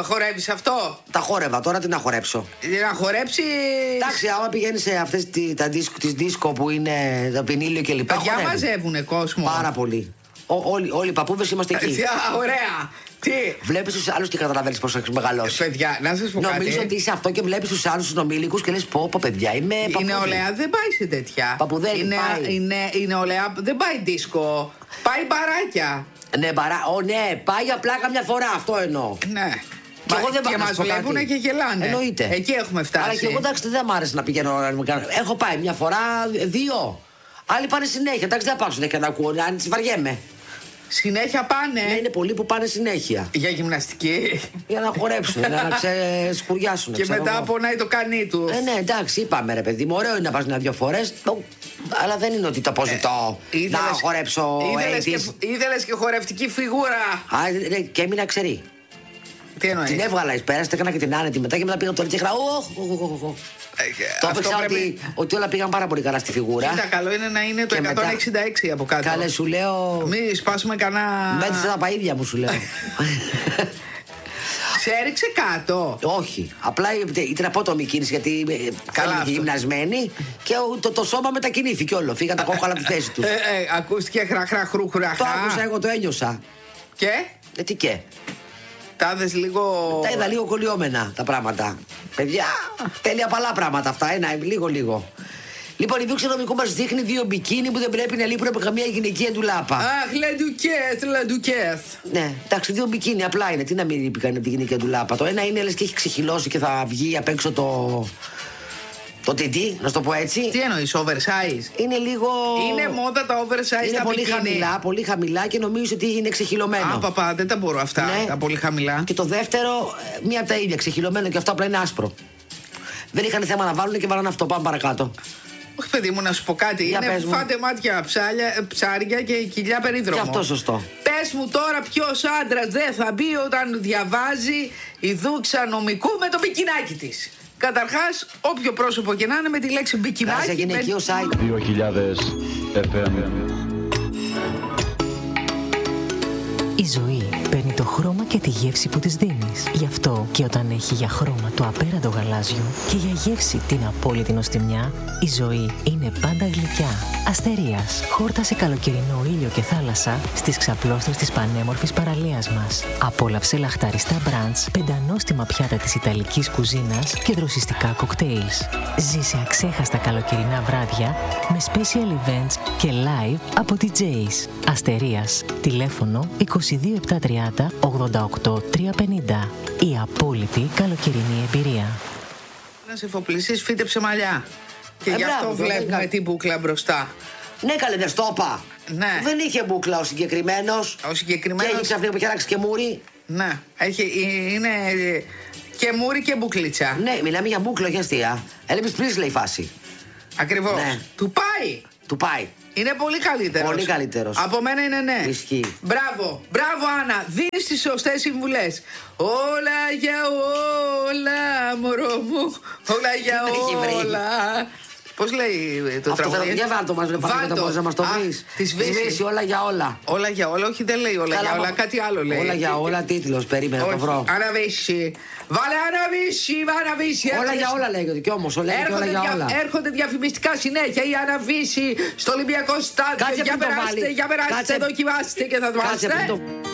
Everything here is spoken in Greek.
χορεύεις αυτό? Τα χόρευα, τώρα τι να χορέψω. Να χορέψει. Εντάξει, άμα πηγαίνει σε αυτές τις δίσκο που είναι το βινίλιο και λοιπά. Παιδιά μαζεύουνε κόσμο. Πάρα πολύ. Όλοι οι παππούδες είμαστε εκεί. Ωραία. Τι? Βλέπεις τους άλλους και καταλαβαίνεις πώς έχεις μεγαλώσει. Παιδιά, να σας πω κάτι. Νομίζω ότι είσαι αυτό και βλέπεις τους άλλους τους νομίλικους και λες πω παιδιά είμαι παππούδη. Η νεολαία δεν πάει σε τέτοια. Παππουδέλη πάει. Η νεολαία δεν πάει δίσκο. Πάει μπαράκια. Ναι, ναι, πάει απλά καμιά φορά, αυτό εννοώ. Ναι. Και μας βλέπουνε και γελάνε. Εννοείται. Εκεί έχουμε φτάσει. Αλλά και εγώ εντάξει δεν μ' άρεσε να πηγαίνω. Έχω πάει μια φορά, 2. Άλλοι πάνε συνέχεια. Εντάξει δεν πάω συνέχεια να ακούω, αν τις βαριέμαι. Συνέχεια πάνε. Ναι, είναι πολλοί που πάνε συνέχεια. Για γυμναστική. Για να χορέψουν, να ξεσκουριάσουν. Και μετά πονάει το κανί του. Ναι, εντάξει, είπαμε ρε παιδί μου, ωραίο είναι να πας 1-2 φορές. Αλλά δεν είναι ότι το αποζητώ να χορέψω. Ήθελες και χορευτική φιγούρα. Και έμεινα ξερή. Τι εννοείς? Την έβγαλα εις πέρας, έκανα και την άνετη μετά και μετά πήγα το και έκανα. Το έπαιξα ότι όλα πήγαν πάρα πολύ καλά στη φιγούρα. Κοίτα, καλό είναι να είναι το 166 από κάτω. Καλέ, σου λέω. Μη σπάσουμε κανένα. Μέτρησα τα παΐδια μου, σου λέω. Σε έριξε κάτω. Όχι. Απλά ήταν απότομη κίνηση γιατί καλά γυμνασμένη και το σώμα μετακινήθηκε όλο. Φύγαν τα κόκκαλα από τη θέση του. Ακούστηκε χραχραχρούχραχα. Το άκουσα, εγώ το ένιωσα. Και? Τι και? Τα είδες λίγο. Τα είδα λίγο κολλιόμενα τα πράγματα. Παιδιά, τέλεια παλά πράγματα αυτά. Λίγο. Λοιπόν, η δούξη νομικού μας δείχνει 2 μπικίνι που δεν πρέπει να λείπουν από καμία γυναική εντουλάπα. Αχ, λαντουκές. Ναι, εντάξει, 2 μπικίνι απλά είναι. Τι να μην λείπει κανένα από τη γυναική εντουλάπα. Το ένα είναι λες και έχει ξεχυλώσει και θα βγει απ' έξω το τεντί, να σου το πω έτσι. Τι εννοείς, oversize? Είναι λίγο. Είναι μόδα τα oversize. Είναι πολύ χαμηλά και νομίζω ότι είναι ξεχυλωμένο. Α, παπά, δεν τα μπορώ αυτά. Ναι. Τα πολύ χαμηλά. Και το δεύτερο, μία από τα ίδια, ξεχυλωμένο και αυτό απλά είναι άσπρο. Δεν είχαν θέμα να βάλουν και βάλουν αυτό. Πάμε παρακάτω. Όχι, παιδί μου, να σου πω κάτι. Είναι φάτε μάτια ψάρια και κοιλιά περίδρομο. Και αυτό σωστό. Πες μου τώρα, ποιος άντρας δεν θα μπει όταν διαβάζει η δούξα νομικού με το μπικινάκι της? Καταρχάς, όποιο πρόσωπο και να είναι με τη λέξη μπικινάκι. Σε γυναικείο site. 2000 FM. Η ζωή παίρνει το χρώμα και τη γεύση που της δίνεις. Γι' αυτό και όταν έχει για χρώμα το απέραντο γαλάζιο και για γεύση την απόλυτη νοστιμιά, η ζωή είναι πάντα γλυκιά. Αστερίας, χόρτασε καλοκαιρινό ήλιο και θάλασσα στις ξαπλώστρες της πανέμορφης παραλίας μας. Απόλαυσε λαχταριστά μπραντς, πεντανόστιμα πιάτα της ιταλικής κουζίνας και δροσιστικά κοκτέιλς. Ζήσε αξέχαστα καλοκαιρινά βράδια με special events και live από DJs. Αστερίας, τηλέφωνο 22730 88 350. Η απόλυτη καλοκαιρινή εμπειρία. Να σε εφοπλιστής φύτεψε μαλλιά. Και γι' αυτό βλέπουμε την μπούκλα μπροστά. Ναι, καλέ, δεν στο είπα. Ναι. Δεν είχε μπούκλα ο συγκεκριμένος. Ο συγκεκριμένος. Και έχει ξαφνικά που είχε αλλάξει και μούρι. Ναι, είναι και μούρι και μπουκλίτσα. Ναι, μιλάμε για μπούκλα, όχι αστεία. Έλεμπης Πρίσλεϊ φάση. Ακριβώς. Ναι. Του πάει. Του πάει. Είναι πολύ καλύτερος. Πολύ καλύτερος. Από μένα είναι ναι. Ισχύει. Μπράβο, Άννα. Δίνεις τις σωστές συμβουλές. Όλα για όλα, μωρό μου. Όλα για όλα. Πώς λέει το τραγούδι? Για βάλτο μας, να μας το βρεις. Τη σβήσει. Όλα για όλα. Όλα για όλα, όχι δεν λέει όλα για όλα, κάτι άλλο λέει. Όλα για όλα, τίτλος, περίμενα να το βρω. Αναβήσει. Βάλε αναβήσει. Όλα για όλα λέγεται κι όμως, όλα για όλα. Έρχονται διαφημιστικά συνέχεια, η αναβήσει στο Ολυμπιακό στάδιο. Για περάστε, δοκιμάστε και θα το